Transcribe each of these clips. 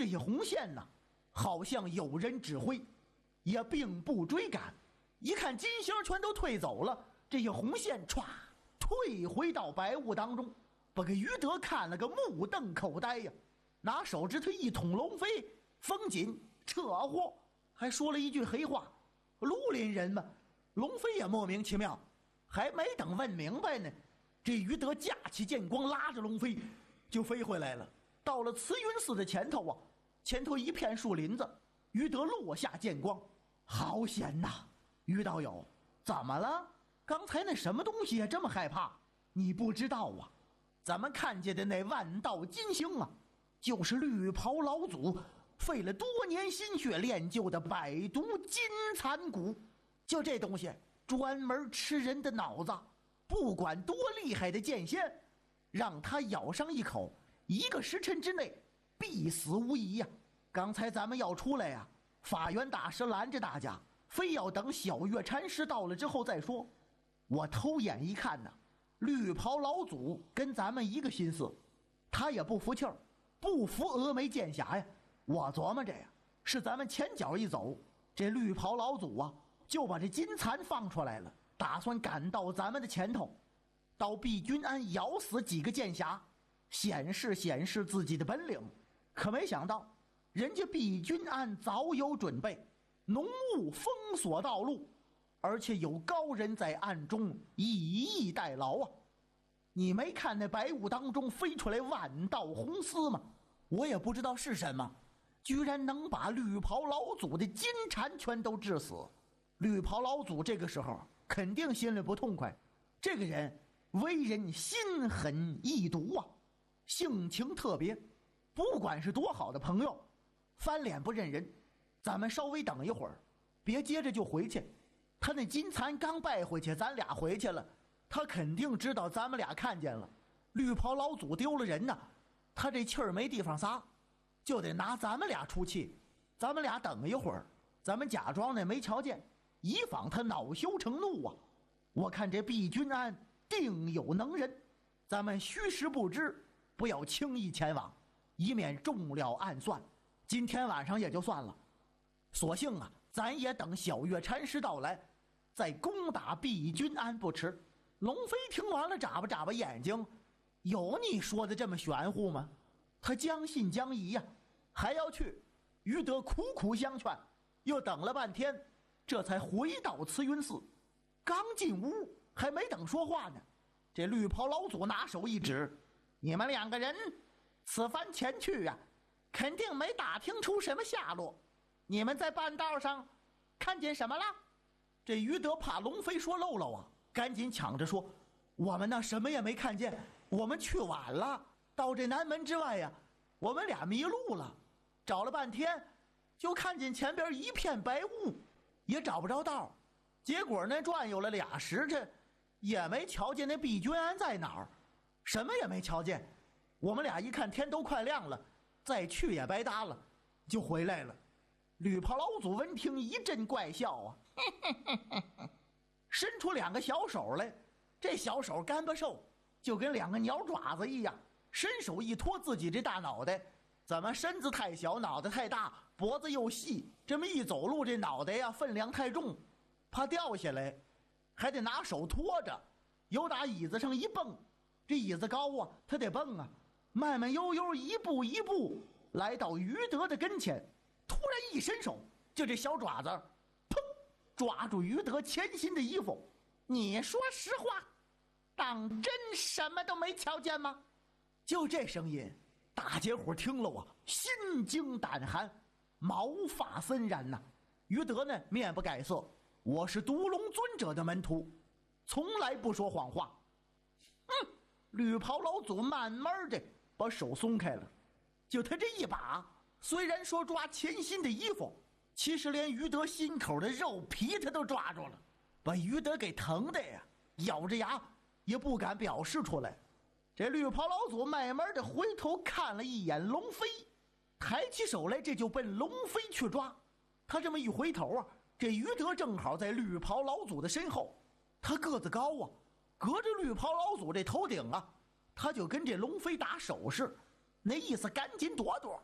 这些红线呢，好像有人指挥，也并不追赶。一看金星全都退走了，这些红线歘退回到白雾当中，把个于德看了个目瞪口呆呀，拿手指头一捅龙飞，封紧扯祸，还说了一句黑话：绿林人嘛。龙飞也莫名其妙，还没等问明白呢，这于德架起剑光，拉着龙飞就飞回来了。到了慈云寺的前头啊，前头一片树林子，于德落下剑光，好险呐！于道友，怎么了？刚才那什么东西也这么害怕？你不知道啊，咱们看见的那万道金星啊，就是绿袍老祖费了多年心血练就的百毒金蚕蛊。就这东西专门吃人的脑子，不管多厉害的剑仙，让他咬上一口，1个时辰之内必死无疑呀。刚才咱们要出来呀，法源大师拦着大家，非要等小月禅师到了之后再说。我偷眼一看呢，绿袍老祖跟咱们一个心思，他也不服气儿，不服峨眉剑侠呀。我琢磨着呀，是咱们前脚一走，这绿袍老祖啊就把这金蚕放出来了，打算赶到咱们的前头，到毕君安咬死几个剑侠，显示自己的本领。可没想到人家毕君安早有准备，浓雾封锁道路，而且有高人在暗中以逸待劳啊！你没看那白雾当中飞出来万道红丝吗？我也不知道是什么，居然能把绿袍老祖的金蝉全都致死。绿袍老祖这个时候肯定心里不痛快，这个人为人心狠意毒啊，性情特别，不管是多好的朋友，翻脸不认人。咱们稍微等一会儿，别接着就回去。他那金蚕刚拜回去，咱俩回去了，他肯定知道咱们俩看见了。绿袍老祖丢了人呢，他这气儿没地方撒，就得拿咱们俩出气。咱们俩等一会儿，咱们假装那没瞧见，以防他恼羞成怒啊！我看这毕君安定有能人，咱们虚实不知，不要轻易前往，以免中了暗算。今天晚上也就算了，索性啊，咱也等小月禅师到来，再攻打毕君安不迟。龙飞听完了，眨巴眨巴眼睛，有你说的这么玄乎吗？他将信将疑呀，还要去。于德苦苦相劝，又等了半天，这才回到慈云寺。刚进屋，还没等说话呢，这绿袍老祖拿手一指：你们2个人此番前去啊，肯定没打听出什么下落。你们在半道上看见什么了？这于德怕龙飞说漏了啊，赶紧抢着说：我们那什么也没看见，我们去晚了，到这南门之外呀，我们俩迷路了，找了半天就看见前边一片白雾，也找不着道，结果呢转悠了2时辰，也没瞧见那毕君安在哪儿，什么也没瞧见。我们俩一看天都快亮了，再去也白搭了，就回来了。绿袍老祖闻听一阵怪笑啊，伸出2个小手来，这小手干巴瘦，就跟2个鸟爪子一样，伸手一托自己这大脑袋，怎么身子太小，脑袋太大，脖子又细，这么一走路，这脑袋呀分量太重，怕掉下来，还得拿手托着，由打椅子上一蹦，这椅子高啊，他得蹦啊，慢慢悠悠一步一步来到于德的跟前，突然一伸手，就这小爪子砰抓住于德前心的衣服。你说实话，当真什么都没瞧见吗？就这声音，大家伙听了啊，心惊胆寒，毛发森然呐。于德呢，面不改色，我是独龙尊者的门徒，从来不说谎话。绿袍老祖慢慢的把手松开了，就他这一把，虽然说抓前心的衣服，其实连于德心口的肉皮他都抓住了，把于德给疼的呀，咬着牙也不敢表示出来。这绿袍老祖慢慢的回头看了一眼龙飞，抬起手来，这就奔龙飞去抓。他这么一回头啊，这于德正好在绿袍老祖的身后，他个子高啊，隔着绿袍老祖这头顶啊，他就跟这龙飞打手势，那意思赶紧躲躲。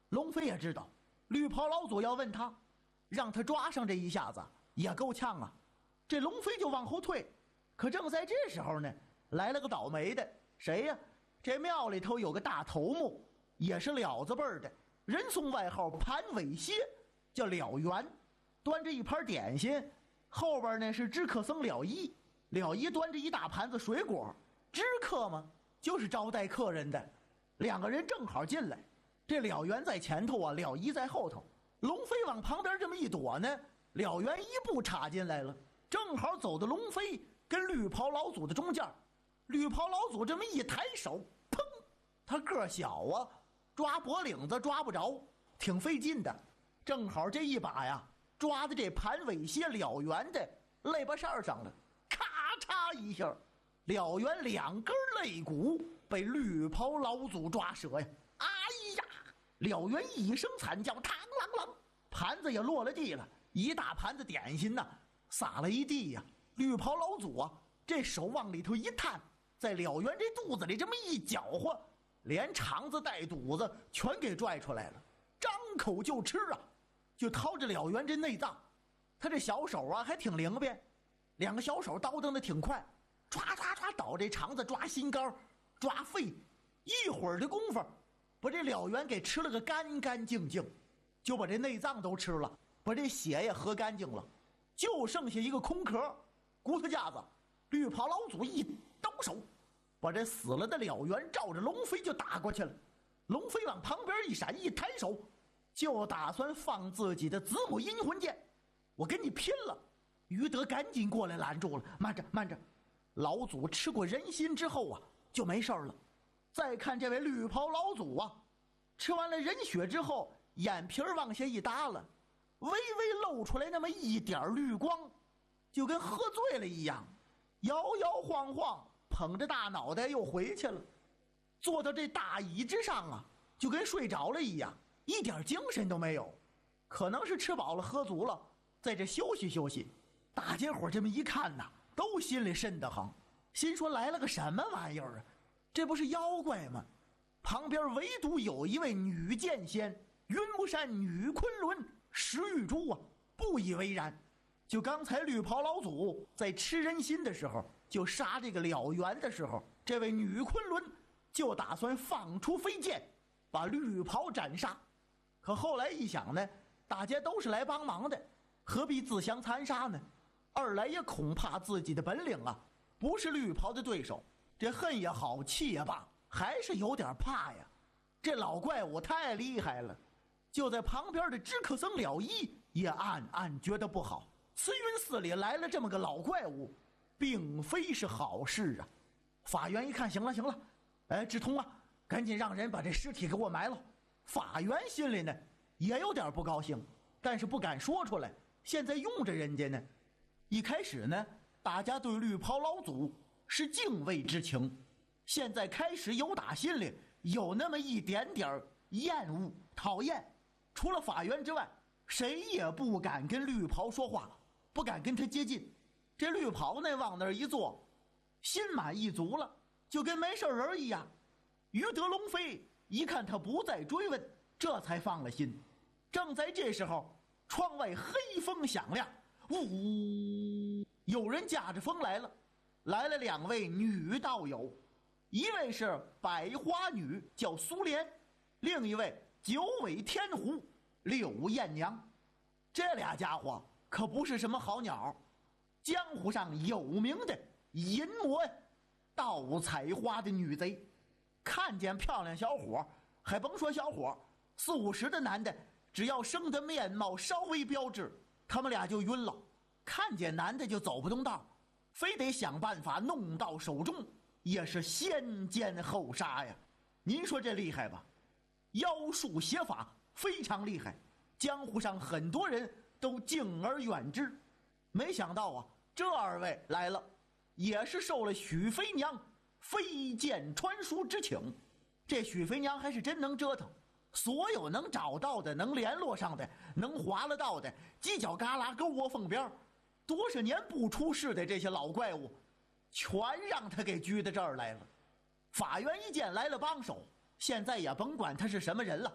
龙飞也知道，绿袍老祖要问他，让他抓上这一下子也够呛啊。这龙飞就往后退，可正在这时候呢，来了个倒霉的，谁呀？这庙里头有个大头目，也是了字辈的，人送外号盘尾蝎，叫了缘，端着一盘点心，后边呢是知客僧了一，了一端着一大盘子水果。知客嘛，就是招待客人的。两个人正好进来，这了缘在前头啊，了一在后头。龙飞往旁边这么一躲呢，了缘一步插进来了，正好走到龙飞跟绿袍老祖的中间。绿袍老祖这么一抬手，砰！他个小啊，抓脖领子抓不着，挺费劲的。正好这一把呀，抓在这盘尾蝎了缘的肋巴扇上了，咔嚓一下，了缘两根肋骨被绿袍老祖抓折呀！哎呀！了缘一声惨叫，嘡啷啷，盘子也落了地了，一大盘子点心呐，撒了一地呀。绿袍老祖啊，这手往里头一探，在了缘这肚子里这么一搅和，连肠子带肚子全给拽出来了，张口就吃啊，就掏着了缘这内脏。他这小手啊还挺灵便，两个小手倒腾的挺快，唰唰唰倒这肠子，抓心肝，抓肺，一会儿的功夫把这了缘给吃了个干干净净，就把这内脏都吃了，把这血也喝干净了，就剩下一个空壳骨头架子。绿袍老祖一抖手，把这死了的了缘照着龙飞就打过去了。龙飞往旁边一闪，一抬手就打算放自己的子母阴魂剑，我跟你拼了！于德赶紧过来拦住了，慢着慢着，老祖吃过人心之后啊就没事了。再看这位绿袍老祖啊，吃完了人血之后，眼皮往下一耷拉，微微露出来那么一点绿光，就跟喝醉了一样，摇摇晃晃捧着大脑袋又回去了。坐到这大椅之上啊，就跟睡着了一样，一点精神都没有。可能是吃饱了喝足了，在这休息休息。大家伙这么一看呐，都心里瘆得慌，心说来了个什么玩意儿啊？这不是妖怪吗？旁边唯独有一位女剑仙，云木山女昆仑石玉珠啊，不以为然。就刚才绿袍老祖在吃人心的时候，就杀这个了缘的时候，这位女昆仑就打算放出飞剑，把绿袍斩杀。可后来一想呢，大家都是来帮忙的，何必自相残杀呢？二来也恐怕自己的本领啊，不是绿袍的对手。这恨也好，气也罢，还是有点怕呀。这老怪物太厉害了。就在旁边的知客僧了一也暗暗觉得不好，慈云寺里来了这么个老怪物，并非是好事啊。法元一看，行了行了，智通啊，赶紧让人把这尸体给我埋了。法元心里呢也有点不高兴，但是不敢说出来，现在用着人家呢。一开始呢，大家对绿袍老祖是敬畏之情，现在开始有打心里有那么一点点厌恶讨厌。除了法元之外，谁也不敢跟绿袍说话，不敢跟他接近。这绿袍呢往那儿一坐，心满意足了，就跟没事人一样。于德龙飞一看他不再追问，这才放了心。正在这时候，窗外黑风响亮，呜，有人驾着风来了。来了两位女道友，一位是百花女叫苏莲，另一位九尾天狐柳艳娘。这俩家伙可不是什么好鸟，江湖上有名的淫魔盗采花的女贼。看见漂亮小伙，还甭说小伙，40、50的男的，只要生的面貌稍微标致，他们俩就晕了。看见男的就走不动道，非得想办法弄到手中，也是先奸后杀呀。您说这厉害吧？妖术邪法非常厉害，江湖上很多人都敬而远之。没想到啊，这二位来了，也是受了许飞娘飞剑传书之请。这许飞娘还是真能折腾，所有能找到的、能联络上的、能划了到的犄角旮旯、沟窝缝边，多少年不出世的这些老怪物，全让他给拘到这儿来了。法元一见来了帮手，现在也甭管他是什么人了，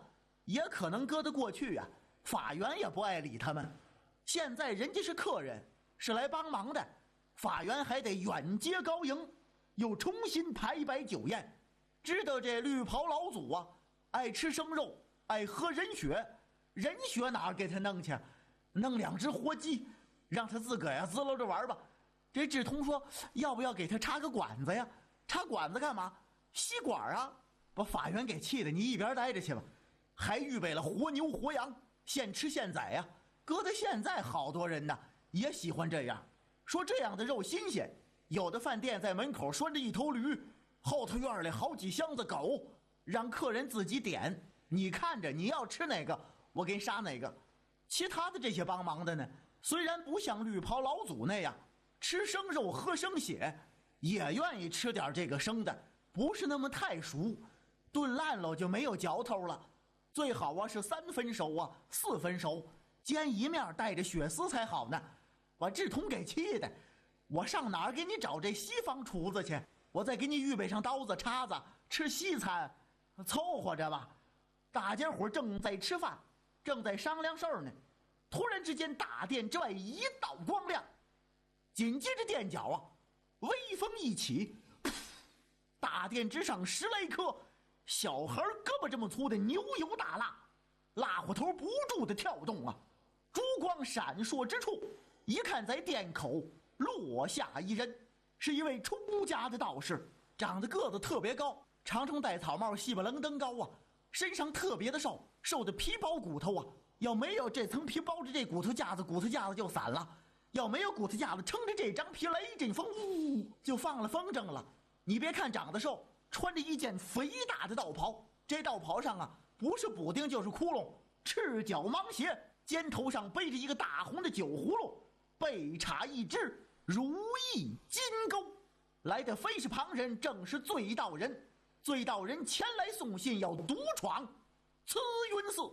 也可能搁得过去啊，法院也不爱理他们。现在人家是客人，是来帮忙的，法院还得远接高迎，又重新排摆酒宴。知道这绿袍老祖啊，爱吃生肉，爱喝人血，人血哪儿给他弄去？弄2只活鸡，让他自个呀滋溜着玩吧。这志同说，要不要给他插个管子呀？插管子干嘛？吸管啊！把法院给气的，你一边待着去吧。还预备了活牛活羊，现吃现宰呀。搁到现在，好多人呢也喜欢这样，说这样的肉新鲜。有的饭店在门口拴着1头驴，后头院里好几箱子狗，让客人自己点，你看着你要吃哪个，我给你杀哪个。其他的这些帮忙的呢，虽然不像绿袍老祖那样吃生肉喝生血，也愿意吃点这个生的，不是那么太熟，炖烂了就没有嚼头了。最好啊是3分熟啊，4分熟，煎一面带着血丝才好呢。把志同给气的，我上哪儿给你找这西方厨子去？我再给你预备上刀子叉子，吃西餐，凑合着吧。大家伙正在吃饭，正在商量事儿呢，突然之间大殿之外一道光亮，紧接着殿角啊，微风一起，大殿之上10来颗小孩胳膊这么粗的牛油大蜡，蜡火头不住的跳动啊，烛光闪烁之处，一看在殿口落下一人，是一位出家的道士，长得个子特别高，常常戴草帽，细巴楞登高啊，身上特别的瘦，瘦的皮包骨头啊，要没有这层皮包着这骨头架子，骨头架子就散了；要没有骨头架子撑着这张皮，来一阵风，就放了风筝了。你别看长得瘦，穿着一件肥大的道袍，这道袍上啊，不是补丁就是窟窿，赤脚芒鞋，肩头上背着一个大红的酒葫芦，背插一只如意金钩。来的非是旁人，正是醉道人。醉道人前来送信，要独闯慈云寺。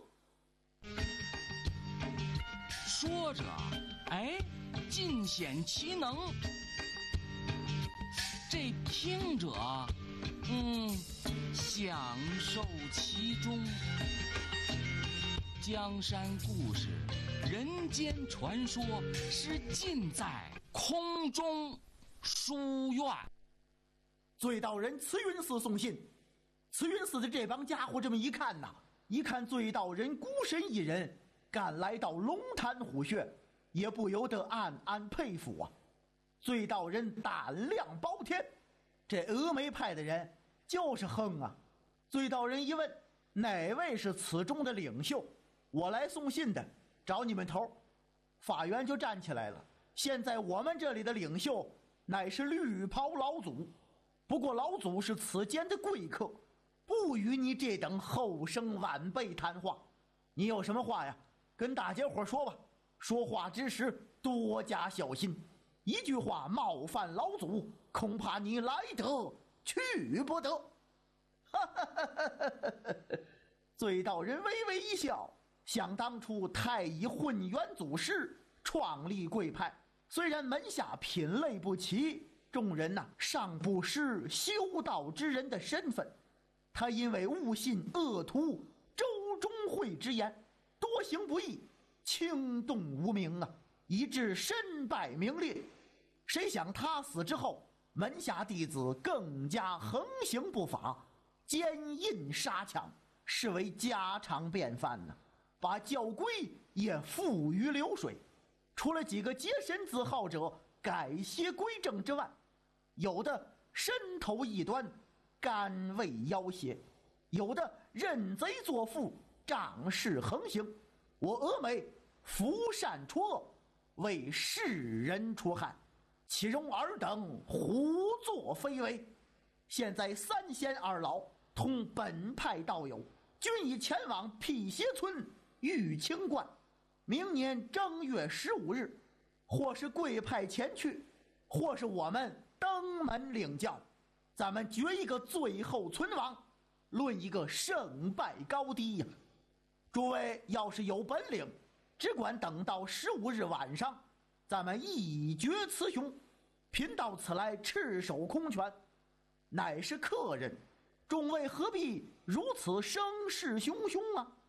说着，哎，尽显其能。这听者，享受其中。江山故事，人间传说，是尽在空中书院。 醉道人慈云寺送信，慈云寺的这帮家伙这么一看呐，一看醉道人孤身一人赶来到龙潭虎穴，也不由得暗暗佩服啊。醉道人胆量包天，这峨眉派的人就是横啊。醉道人一问，哪位是此中的领袖？我来送信的，找你们头。法院就站起来了。现在我们这里的领袖乃是绿袍老祖，不过老祖是此间的贵客，不与你这等后生晚辈谈话。你有什么话呀，跟大家伙说吧。说话之时多加小心，一句话冒犯老祖，恐怕你来得去不得。醉道人微微一笑，想当初太乙混元祖师创立贵派，虽然门下品类不齐，众人尚不失修道之人的身份。他因为误信恶徒周忠惠之言，多行不义，轻动无名啊，以致身败名裂。谁想他死之后，门下弟子更加横行不法，奸淫杀抢，视为家常便饭呢，把教规也付于流水。除了几个洁身自好者改邪归正之外，有的伸头异端，甘为要挟；有的认贼作父，仗势横行。我峨眉扶善除恶，为世人除害，岂容尔等胡作非为？现在三仙二老同本派道友，均已前往辟邪村玉清观，明年正月15日，或是贵派前去，或是我们登门领教，咱们决一个最后存亡，论一个胜败高低呀。诸位要是有本领，只管等到15日晚上，咱们一决雌雄。贫到此来赤手空拳，乃是客人，众位何必如此声势汹汹啊？